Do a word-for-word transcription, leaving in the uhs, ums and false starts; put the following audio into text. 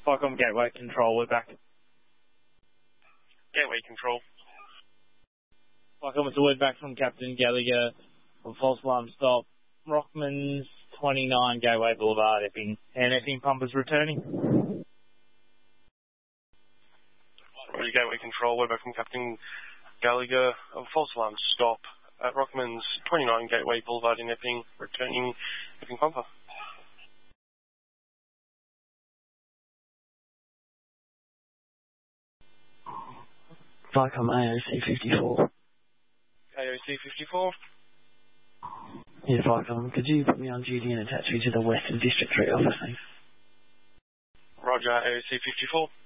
Vicom Gateway Control, we're back. Gateway Control. Vicom, it's a word back from Captain Gallagher of false alarm stop. Rockman's twenty-nine Gateway Boulevard, Epping. And Epping pumpers returning. Roger, Gateway Control, word back from Captain Gallagher of false alarm stop at Rockman's twenty-nine Gateway Boulevard in Epping, returning Epping pumper. Vicom A O C fifty-four. A O C fifty-four. Yeah, Vicom, could you put me on duty and attach me to the Western District Street office, please? Roger, A O C fifty-four.